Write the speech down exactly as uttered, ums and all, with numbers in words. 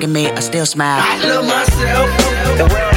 at me, I still smile. I love myself. The world